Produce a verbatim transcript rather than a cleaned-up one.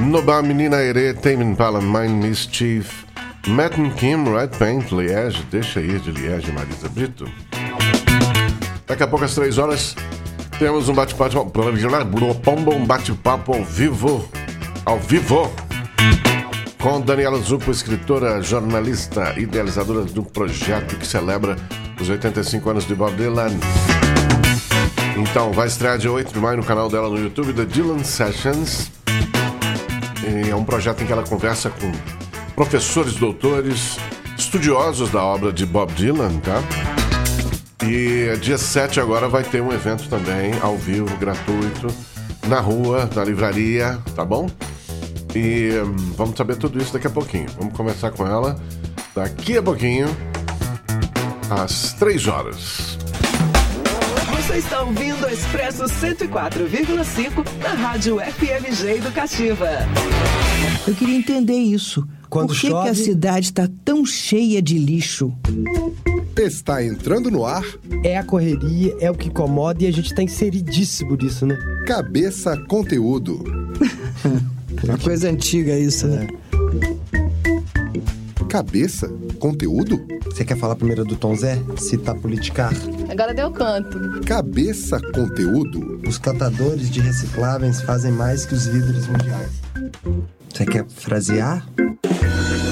Noba Menina Ere, Tame Impala, Mind Mischief, Matt and Kim, Red Paint, Liege, Deixa Ir de Liege, Marisa Brito. Daqui a pouco às três horas temos um bate-papo, um bate-papo ao vivo, ao vivo, com Daniela Zupo, escritora, jornalista, idealizadora do projeto que celebra os oitenta e cinco anos de Bob Dylan. Então, vai estrear dia oito de maio no canal dela no YouTube, The Dylan Sessions. E é um projeto em que ela conversa com professores, doutores, estudiosos da obra de Bob Dylan, tá? E dia sete agora vai ter um evento também, ao vivo, gratuito, na rua, na livraria, tá bom? E hum, vamos saber tudo isso daqui a pouquinho. Vamos conversar com ela daqui a pouquinho, às três horas. Você está ouvindo o Expresso cento e quatro vírgula cinco na Rádio F M G Educativa. Eu queria entender isso. Quando Por que, chove... que a cidade está tão cheia de lixo? Está entrando no ar. É a correria, é o que incomoda e a gente tá inseridíssimo nisso, né? Cabeça Conteúdo. Uma coisa antiga isso, né? Cabeça Conteúdo? Você quer falar primeiro do Tom Zé? Citar politicar? Agora deu canto. Cabeça Conteúdo? Os catadores de recicláveis fazem mais que os líderes mundiais. Você quer frasear?